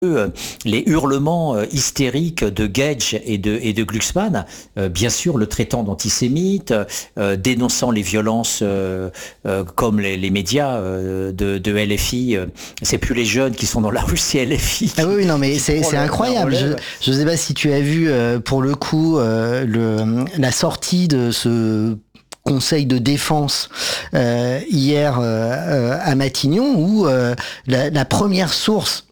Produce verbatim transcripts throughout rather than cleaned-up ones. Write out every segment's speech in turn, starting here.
euh, les hurlements euh, hystériques de Gage et de, et de Glucksmann, euh, bien sûr le traitant d'antisémite, euh, dénonçant les violences euh, euh, comme les, les médias euh, de, de L F I. Euh, c'est plus les jeunes qui sont dans la rue, c'est L F I. Qui, ah oui, non, mais c'est, c'est incroyable. Je ne sais pas si tu as vu, euh, pour le coup, euh, le, la sortie de ce conseil de défense euh, hier euh, à Matignon, où euh, la, la première source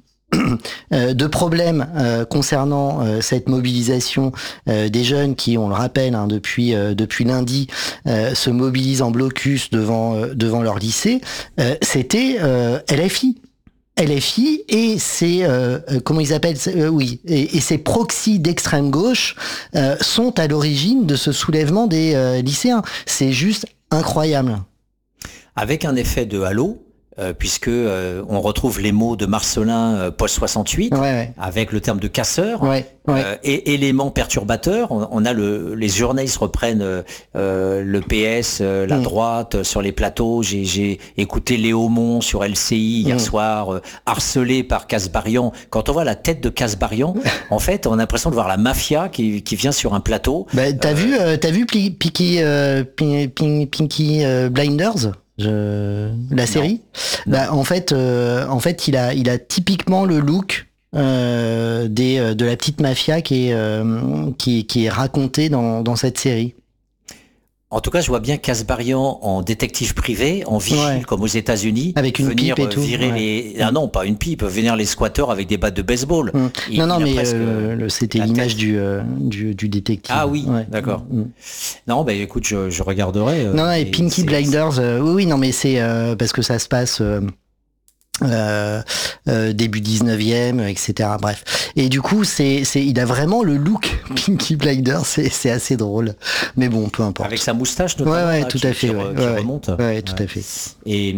de problèmes euh, concernant euh, cette mobilisation euh, des jeunes qui, on le rappelle, hein, depuis euh, depuis lundi, euh, se mobilisent en blocus devant euh, devant leur lycée, euh, c'était euh, L F I. L F I et ses euh, comment ils appellent euh, oui et, et ses proxys d'extrême gauche euh, sont à l'origine de ce soulèvement des euh, lycéens. C'est juste incroyable. Avec un effet de halo. Euh, puisque euh, on retrouve les mots de Marcelin euh, post soixante-huit, ouais, ouais. avec le terme de casseur, ouais, ouais. Euh, et élément perturbateur. On, on a le, les journalistes reprennent euh, le P S, euh, la mmh. droite sur les plateaux. J'ai, j'ai écouté Léo Mon sur L C I hier mmh. soir, euh, harcelé par Kasbarian. Quand on voit la tête de Kasbarian, en fait, on a l'impression de voir la mafia qui, qui vient sur un plateau. Bah, t'as euh, vu, euh, t'as vu Peaky euh, Peaky euh, Blinders? Je... La série, non. Bah, en fait, euh, en fait, il a, il a typiquement le look euh, des, de la petite mafia qui est, euh, qui, qui est racontée dans, dans cette série. En tout cas, je vois bien Kasbarian en détective privé, en vigile ouais. comme aux États-Unis, avec une venir pipe et tout. virer ouais. les. Ah non, pas une pipe, venir les squatteurs avec des battes de baseball. Mmh. Il, non, non, mais presque... euh, le, c'était l'image du, euh, du du détective. Ah oui, ouais. d'accord. Mmh. Non, bah écoute, je, je regarderai. Euh, non, non, et Peaky Blinders, euh, oui, oui, non, mais c'est euh, parce que ça se passe. Euh, Euh, euh, début dix-neuvième, et cetera. Bref. Et du coup, c'est, c'est, il a vraiment le look Peaky Blinders, c'est, c'est assez drôle. Mais bon, peu importe. Avec sa moustache, notamment. Ouais, ouais, là, tout qui, à fait. qui, ouais, qui ouais, remonte. Ouais, tout ouais. à fait. Et,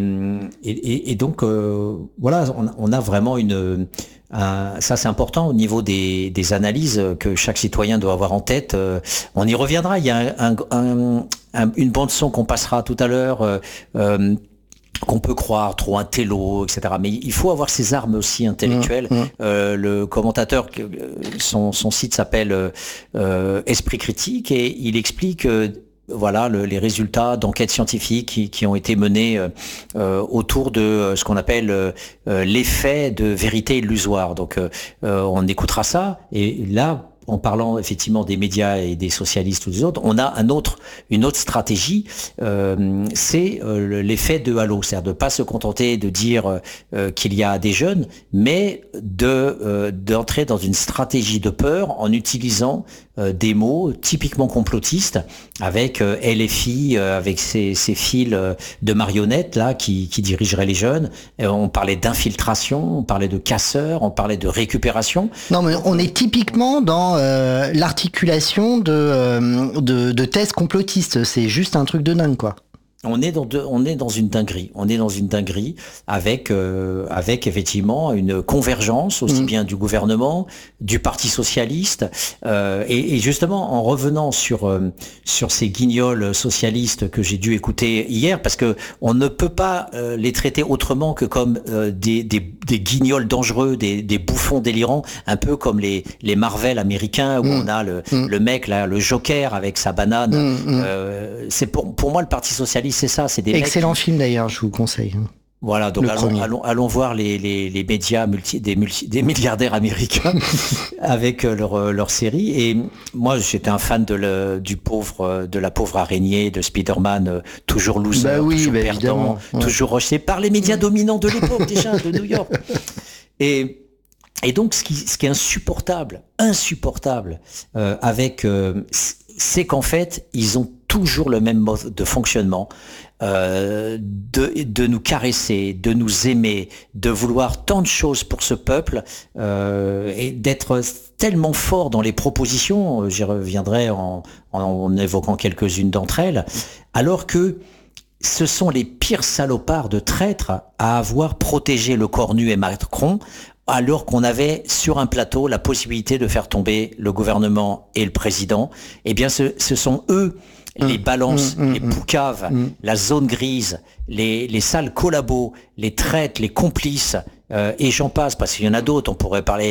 et, et donc, euh, voilà, on, on a vraiment une, un, ça c'est important au niveau des, des analyses que chaque citoyen doit avoir en tête. Euh, on y reviendra. Il y a un, un, un, une bande son qu'on passera tout à l'heure. Euh, euh, qu'on peut croire, trop un télo, et cetera. Mais il faut avoir ses armes aussi intellectuelles. Mmh, mmh. Euh, le commentateur, son, son site s'appelle euh, Esprit Critique et il explique euh, voilà le, les résultats d'enquêtes scientifiques qui, qui ont été menées euh, autour de euh, ce qu'on appelle euh, l'effet de vérité illusoire. Donc euh, on écoutera ça et là, en parlant effectivement des médias et des socialistes ou des autres, on a un autre, une autre stratégie, euh, c'est euh, l'effet de halo, c'est-à-dire de ne pas se contenter de dire euh, qu'il y a des jeunes, mais de euh, d'entrer dans une stratégie de peur en utilisant euh, des mots typiquement complotistes, avec euh, L F I, euh, avec ces, ces fils euh, de marionnettes là qui, qui dirigeraient les jeunes. Et on parlait d'infiltration, on parlait de casseurs, on parlait de récupération. Non, mais on est typiquement dans Euh, l'articulation de, euh, de, de thèses complotistes. C'est juste un truc de dingue, quoi. On est dans de, on est dans une dinguerie. On est dans une dinguerie avec euh, avec effectivement une convergence aussi mmh. bien du gouvernement, du Parti socialiste euh, et, et justement en revenant sur euh, sur ces guignols socialistes que j'ai dû écouter hier parce que on ne peut pas euh, les traiter autrement que comme euh, des, des des guignols dangereux, des des bouffons délirants, un peu comme les les Marvel américains où mmh. on a le mmh. le mec là, le Joker avec sa banane. Mmh. Euh, c'est pour pour moi le Parti socialiste. C'est ça, c'est des excellent mecs... film d'ailleurs, je vous conseille. Voilà, donc allons, allons, allons voir les, les, les médias multi, des, multi, des milliardaires américains avec leur, leur série. Et moi, j'étais un fan de le, du pauvre, de la pauvre araignée, de Spider-Man, euh, toujours loser, bah oui, toujours bah perdant, ouais. toujours rejeté par les médias dominants de l'époque déjà, de New York. Et, et donc, ce qui, ce qui est insupportable, insupportable euh, avec, euh, c'est qu'en fait, ils ont toujours le même mode de fonctionnement, euh, de, de nous caresser, de nous aimer, de vouloir tant de choses pour ce peuple euh, et d'être tellement fort dans les propositions, j'y reviendrai en, en, en évoquant quelques-unes d'entre elles, alors que ce sont les pires salopards de traîtres à avoir protégé le cornu et Macron alors qu'on avait sur un plateau la possibilité de faire tomber le gouvernement et le président. Eh bien, ce, ce sont eux les balances, mmh, mmh, les poucaves, mmh. la zone grise, les, les sales collabos, les traîtres, les complices euh, et j'en passe parce qu'il y en a d'autres. On pourrait parler